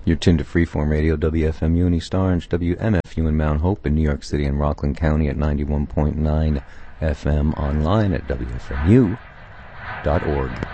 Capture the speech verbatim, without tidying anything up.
You're tuned to Freeform Radio, W F M U in East Orange, W M F U in Mount Hope in New York City and Rockland County at ninety-one point nine F M, online at W F M U dot org.